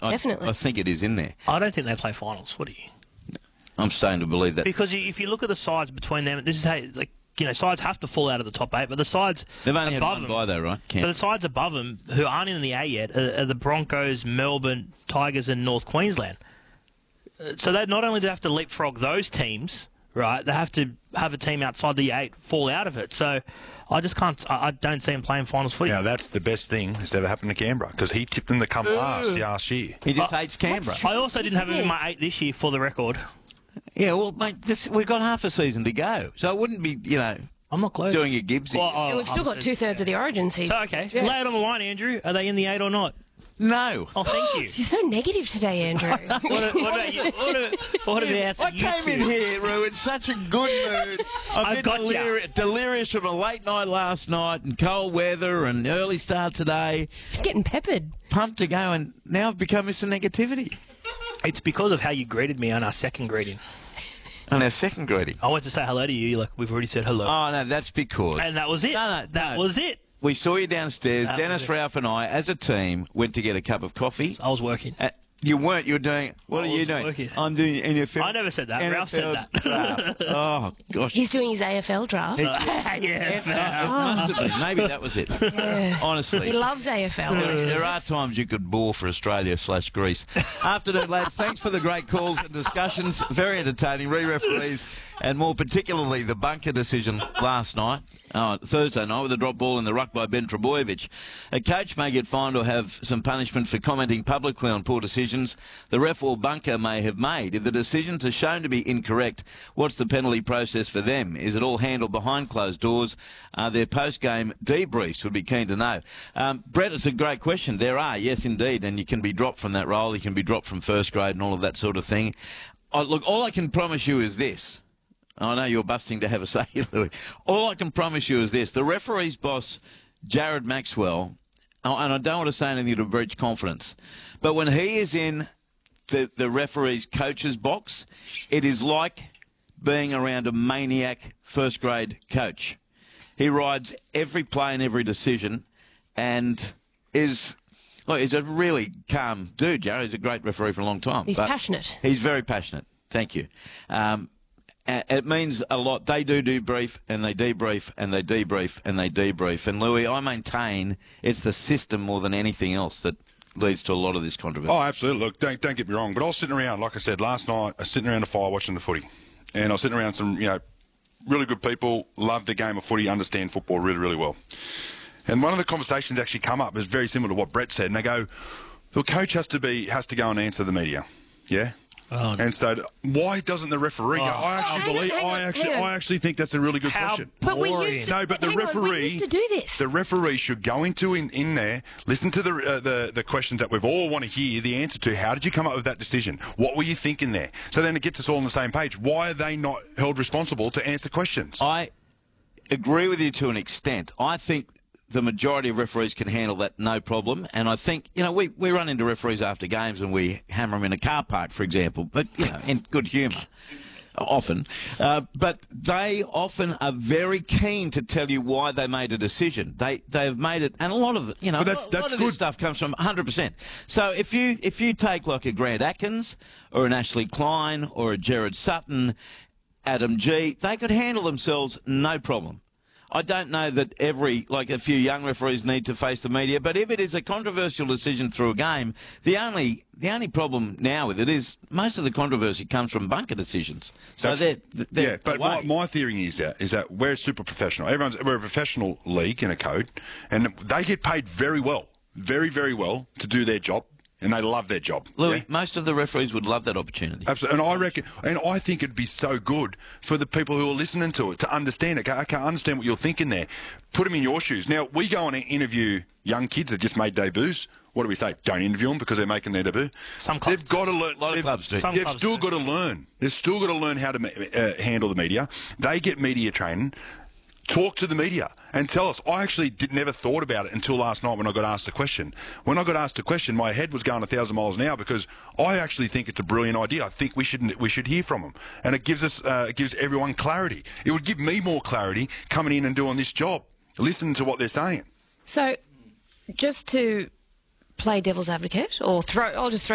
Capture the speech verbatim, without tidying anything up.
I, Definitely. I think it is in there. I don't think they play finals. What do you? I'm starting to believe that. Because if you look at the sides between them, this is how, like, you know, sides have to fall out of the top eight, but the sides They've only had above one them, bye though, right? but the sides above them who aren't in the A yet are, are the Broncos, Melbourne, Tigers, and North Queensland. Uh, So they not only do they have to leapfrog those teams, right? They have to have a team outside the eight fall out of it. So I just can't. I, I don't see him playing finals footy. Now, that's the best thing that's ever happened to Canberra, because he tipped them to come last last year. He just Uh, hates Canberra. I also didn't have him in my eight this year, for the record. Yeah, well, mate, this, we've got half a season to go, so it wouldn't be, you know, I'm not close. doing a Gibbsy. Well, oh, And we've still got obviously- two-thirds of the Origin season. So, okay, lay it on the line, Andrew. Are they in the eight or not? No. Oh, thank you. You're so negative today, Andrew. What, what about you? What, about- what about I you came in two? here, Roo, in such a good mood. I've I've been got ya. deliri- delirious from a late night last night and cold weather and early start today. Just getting peppered. Pumped to go, and now I've become Mister Negativity. It's because of how you greeted me on our second greeting. On our second greeting. I went to say hello to you. You're like, we've already said hello. Oh, no, that's because... and that was it. No, no, that no. was it. We saw you downstairs. That Dennis, was it. Ralph and I, as a team, went to get a cup of coffee. I was working. Uh, you weren't. You were doing... What I are you was doing? working. I'm doing N F L. I never said that. N F L Ralph said that. draft. Oh, gosh. He's doing his A F L draft. He- yeah. It must have been. Maybe that was it. Honestly. He loves A F L. There, there are times you could bore for Australia slash Greece. Afternoon, lads. Thanks for the great calls and discussions. Very entertaining. Re-referees, and more particularly the bunker decision last night, uh, Thursday night, with a drop ball in the ruck by Ben Trebojevic. A coach may get fined or have some punishment for commenting publicly on poor decisions the ref or bunker may have made. If the decisions are shown to be incorrect, what's the penalty process for them? Is it all handled behind closed doors? Are there post-game debriefs? Would be keen to know. Um, Brett, it's a great question. There are, yes, indeed, and you can be dropped from that role. You can be dropped from first grade and all of that sort of thing. Oh, look, all I can promise you is this. I know you're busting to have a say, Louis. All I can promise you is this. The referee's boss, Jared Maxwell, oh, and I don't want to say anything to breach confidence, but when he is in the, the referee's coach's box, it is like being around a maniac first grade coach. He rides every play and every decision and is... Look, he's a really calm dude, Jared. He's a great referee for a long time. He's but passionate. He's very passionate. Thank you. Um, and it means a lot. They do debrief, and they debrief, and they debrief, and they debrief. And, Louis, I maintain it's the system more than anything else that leads to a lot of this controversy. Oh, absolutely. Look, don't, don't get me wrong, but I was sitting around, like I said, last night, I was sitting around the fire watching the footy. And I was sitting around some, you know, really good people, love the game of footy, understand football really, really well. And one of the conversations actually come up is very similar to what Brett said. And they go, the coach has to be has to go and answer the media. Yeah? Oh, and so why doesn't the referee go? I actually Hang on, believe hang on, I actually hang on. I actually think that's a really good How question. But we boring. used to, No, but the hang on, referee we used to do this. The referee should go into in, in there, listen to the, uh, the the questions that we've all want to hear the answer to. How did you come up with that decision? What were you thinking there? So then it gets us all on the same page. Why are they not held responsible to answer questions? I agree with you to an extent. I think the majority of referees can handle that no problem. And I think, you know, we, we run into referees after games and we hammer them in a car park, for example, but, you know, in good humour. Often, uh, but they often are very keen to tell you why they made a decision. They they've made it, and a lot of you know, But that's- a lot that's of good. this stuff comes from one hundred percent. So if you if you take like a Grant Atkins or an Ashley Klein or a Gerard Sutton, Adam G, they could handle themselves no problem. I don't know that every, like a few young referees need to face the media, but if it is a controversial decision through a game, the only the only problem now with it is most of the controversy comes from bunker decisions. So That's- they're, they're yeah, but my, away. my theory is that is that we're super professional. Everyone's we're a professional league in a code, and they get paid very well, very very well to do their job, and they love their job. Louis, yeah? most of the referees would love that opportunity. Absolutely, and I reckon, and I think it'd be so good for the people who are listening to it to understand it. I can't understand what you're thinking there. Put them in your shoes. Now we go and interview young kids that just made debuts. What do we say? Don't interview them because they're making their debut. Some clubs They've got to learn. A lot of they've- clubs do. Some They've clubs still do. got to learn. They've still got to learn how to ma- uh, handle the media. They get media training. Talk to the media and tell us. I actually did, never thought about it until last night when I got asked the question. When I got asked the question, my head was going a thousand miles an hour because I actually think it's a brilliant idea. I think we should we should hear from them, and it gives us uh, it gives everyone clarity. It would give me more clarity coming in and doing this job. Listen to what they're saying. So, just to play devil's advocate, or throw, I'll just throw